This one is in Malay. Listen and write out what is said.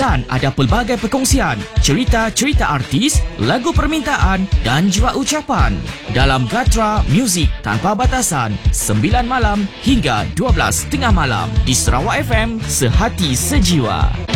Dan ada pelbagai perkongsian, cerita-cerita artis, lagu permintaan dan juga ucapan. Dalam Gatra Muzik Tanpa Batasan, 9 malam hingga 12 tengah malam di Sarawak FM, sehati sejiwa.